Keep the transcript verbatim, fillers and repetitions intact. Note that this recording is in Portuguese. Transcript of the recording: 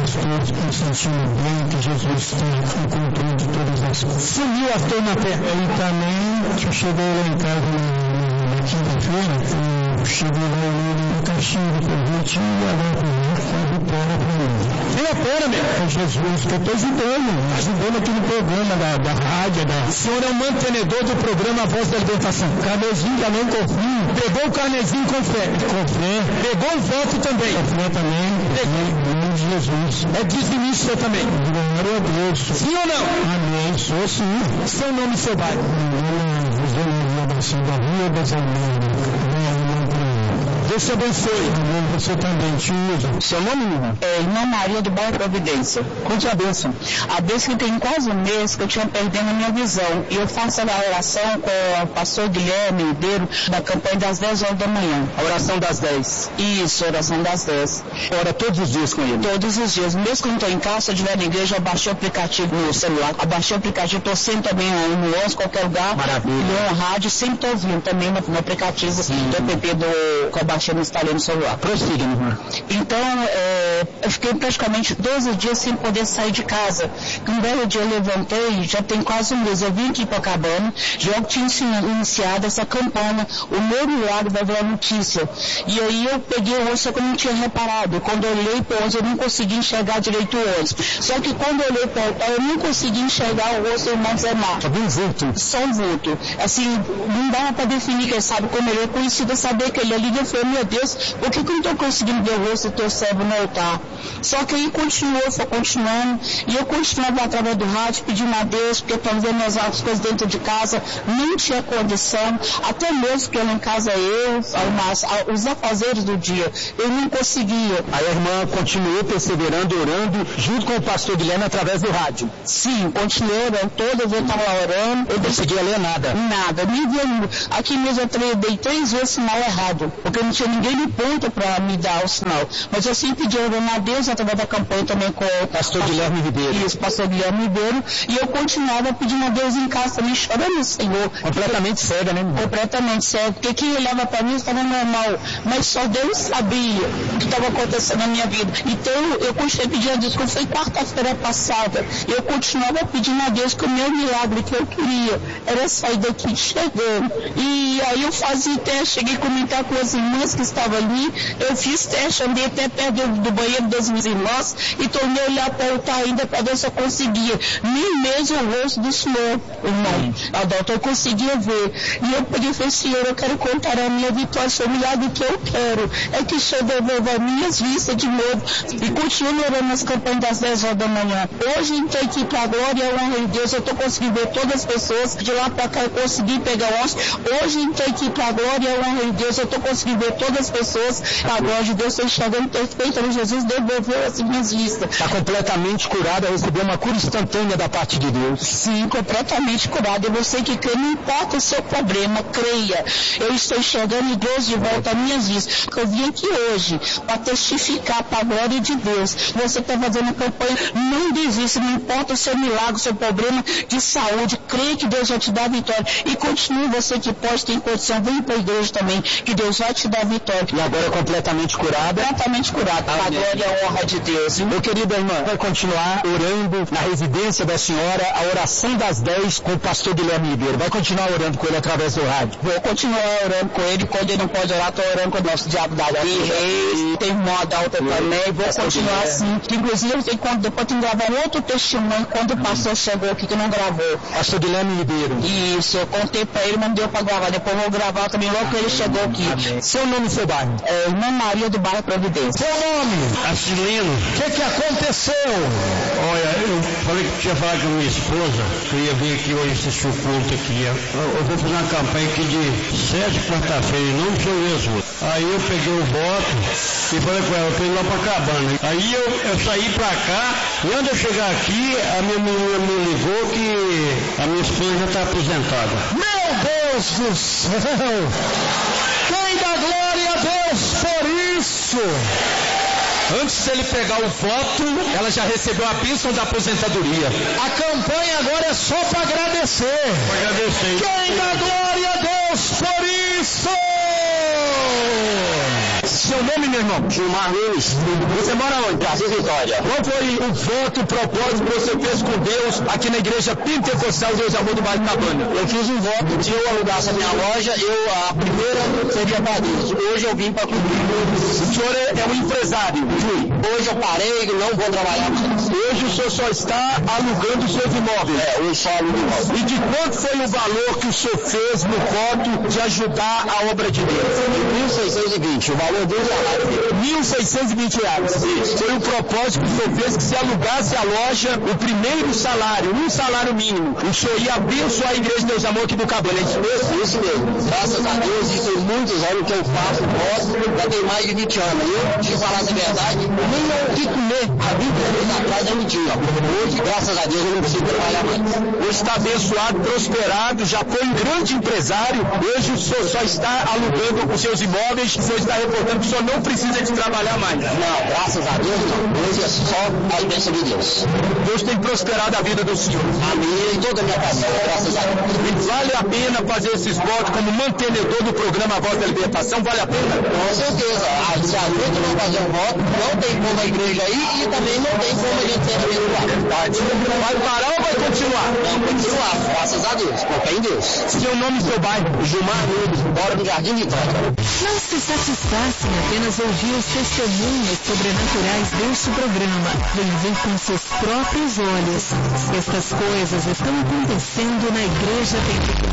nós todos nos sentindo bem, que Jesus está no controle de todas as coisas. Sumiu a dor na perna. E também, que eu cheguei lá em casa na, na quinta-feira, eu cheguei lá no caixinho de convite e agora foi pera para mim. Tem a pera, meu. É Jesus, que eu estou ajudando, ajudando aquele programa da, da rádio. Da... O senhor é o mantenedor do programa Voz da Libertação. Carnezinho também confio. Pegou o carnezinho com fé. Com fé. Pegou o voto também. Com fé também. Em nome de Jesus. É dizimista também. Glória a Deus. Sim ou não? Amém. Sou sim. Seu nome e seu bairro? Meu nome é José Maria da Silva Rua das Almeidas. Deus te abençoe. Amém. Você também, tio. Seu nome, irmã? É, irmã Maria do bairro Providência. Conte a bênção. A bênção que tem quase um mês que eu tinha perdendo a minha visão. E eu faço a oração com o pastor Guilherme Ribeiro da campanha das dez horas da manhã. A oração das dez. Isso, oração das dez. Ora todos os dias com ele? Todos os dias. Mesmo quando estou em casa, se eu estiver na igreja, eu baixei o aplicativo no celular. Eu baixei o aplicativo, estou sempre também no onze, qualquer lugar. Maravilha. No rádio, sempre estou ouvindo também no, no aplicativo Sim. do app do, que eu baixei no instalei no celular. Prossiga, minha irmã. Então, é, eu fiquei praticamente doze dias sem poder sair de casa. Um belo dia eu levantei, já tem quase um mês, eu vim aqui para Copacabana, já tinha iniciado essa campanha, o meu milagre vai virar notícia. E aí eu peguei o ônibus, só que eu não tinha reparado. Quando eu olhei para o ônibus, eu não consegui enxergar direito o ônibus. Só que quando eu olhei para o altar, eu não consegui enxergar o rosto do irmão Zé Mar. Só um vulto. Só um vulto. Assim, não dava para definir, quem sabe como ele é conhecido, saber que ele ali. Eu falei, meu Deus, por que, que eu não estou conseguindo ver o rosto do teu servo no altar? Só que aí continuou, foi continuando, e eu continuava através do rádio pedindo a Deus, porque estava vendo as coisas dentro de casa, não tinha condição, até mesmo que eu em casa eu, mas, os afazeres do dia, eu não conseguia. Aí a irmã continuou perseverando, orando, junto com o pastor Guilherme através do rádio? Sim, continuei orando, toda vez eu estava lá orando. Eu não conseguia ler nada? Nada, nem via, aqui mesmo eu dei três vezes sinal errado, porque não tinha ninguém no ponto para me dar o sinal. Mas eu sempre pedi orando a Deus através da campanha também com o pastor Guilherme Ribeiro. Isso, pastor Guilherme Ribeiro. E eu continuava pedindo a Deus em casa também, chorando, Senhor. Completamente cega, né, irmão? Completamente cega. Porque quem olhava para mim estava normal. Mas só Deus sabia o que estava acontecendo na minha vida. Então eu continuei pedindo a Deus, quando foi quarta-feira passada, eu continuava pedindo a Deus que o meu milagre que eu queria era sair daqui chegando. E aí eu fazia teste, cheguei a comentar com as irmãs que estavam ali, eu fiz teste, andei até perto do, do banheiro das minhas irmãs e tornei a olhar para o altar ainda para ver se eu conseguia. Nem mesmo o rosto do Senhor, irmão. Adalto, eu conseguia ver. E eu peguei e falei, Senhor, eu quero contar a minha vitória, o milagre que eu quero é que o Senhor devolva as minhas vistas de novo. E continuo orando nas campanhas das dez horas da manhã. Hoje entrei aqui para a glória e a honra de Deus, eu estou conseguindo ver todas as pessoas, de lá para cá eu consegui pegar o ônibus. Hoje entrei aqui para a glória e a honra de Deus, eu estou conseguindo ver todas as pessoas, a glória de Deus, estou enxergando perfeito, Jesus devolveu as minhas vistas. Está completamente curada, recebeu uma cura instantânea da parte de Deus. Sim, completamente curada. E você que crê, não importa o seu problema, creia. Eu estou enxergando Deus de volta às minhas vistas. Eu vim aqui hoje para testificar para a glória de Deus. Você está fazendo a campanha, não desista, não importa o seu milagre, o seu problema de saúde, creia que Deus vai te dar a vitória. E continue, você que pode, tem condição, vem para a igreja também, que Deus vai te dar a vitória. E agora é completamente curada? Completamente curada, para a glória e a honra de Deus. Meu querido irmão, vai continuar orando na residência da senhora, a oração das dez com o pastor Guilherme Ribeiro. Vai continuar orando com ele através do rádio? Vou continuar orando com ele, quando ele não pode orar, estou orando com o nosso diabo da Reis, tem moda alta também, vou continuar assim. Inclusive, eu tenho, quando, depois tenho que gravar um outro testemunho, quando o pastor chegou aqui, que não gravou. Pastor Guilherme Ribeiro. Isso, eu contei para ele, mas não deu para gravar, depois eu vou gravar também logo que ele chegou aqui. Amém. Seu nome e seu bairro? É, irmã Maria do bairro Providência. Seu nome? Acilino. O que que aconteceu? Olha, eu falei que tinha falado com a minha esposa, que eu ia vir aqui hoje assistir o culto aqui. Eu, eu vou fazer uma campanha aqui de sete quarta-feira, em nome de Jesus. Aí eu peguei o voto e falei com ela, eu tô indo lá pra Cabana. Aí eu, eu saí pra cá, e antes de eu chegar aqui, a minha menina me ligou que a minha esposa já está aposentada. Meu Deus do céu! Quem dá glória a Deus por isso? Antes dele pegar o voto, ela já recebeu a bênção da aposentadoria. A campanha agora é só para agradecer. Para agradecer. Quem dá glória a Deus por isso? Seu seu nome, meu irmão? Gilmar Nunes. Você mora onde? Jardim Vitória. Qual foi o voto, o propósito que você fez com Deus aqui na igreja pentecostal Deus Amor do Bairro Cabana? Eu fiz um voto, se eu alugasse a minha loja, eu a primeira seria para Deus. Hoje eu vim para cumprir. O senhor é, é um empresário? Fui. Hoje eu parei e não vou trabalhar mais. Hoje o senhor só está alugando os seus imóveis? É, hoje só alugo imóveis. E de quanto foi o valor que o senhor fez no voto de ajudar a obra de Deus? mil seiscentos e vinte, o valor do salário. mil seiscentos e vinte reais. Isso. Foi o propósito que o senhor fez que se alugasse a loja, o primeiro salário, um salário mínimo, o senhor ia abençoar a igreja de Deus Amor aqui do Cabana, é isso mesmo? Isso mesmo. Graças a Deus, isso tem muitos anos que eu faço voto, já tem mais de vinte anos. Eu, de falar a verdade, nem o que comer há vinte anos atrás eu não tinha. Hoje, graças a Deus, eu não preciso trabalhar mais. Hoje está abençoado, prosperado, já foi um grande empresário, hoje o senhor só está alugando os seus imóveis, o senhor está reportando que o senhor não precisa de trabalhar mais. Não, graças a Deus não. Hoje é só a bênção de Deus. Deus tem prosperado a vida do senhor. A minha e toda a minha família, graças a Deus. E vale a pena fazer esses votos como mantenedor do programa Voz da Libertação? Vale a pena? Com certeza. Ah, se a gente não fazer um voto, não tem como a igreja ir e também não tem como a gente ser abençoado. Verdade. Vai parar ou vai continuar? Não, continuar, graças a Deus, porque é em Deus. Seu nome e seu bairro? Gilmar Nunes, mora no Jardim Vitória. Não se satisfaça em apenas ouvir os testemunhos sobrenaturais deste programa. Vem ver com seus próprios olhos. Estas coisas estão acontecendo na Igreja Pentecostal.